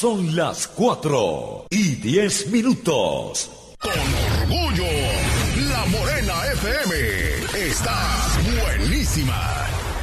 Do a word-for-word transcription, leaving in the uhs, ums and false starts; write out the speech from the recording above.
son las cuatro y diez minutos. Con orgullo, La Morena F M está buenísima.